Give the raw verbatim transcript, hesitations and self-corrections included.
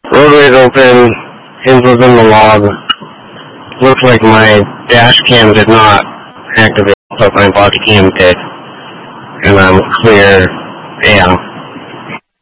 Roadway's open, Hins was in the log. Looks like my dash cam did not activate, but my body cam did. And I'm clear, yeah.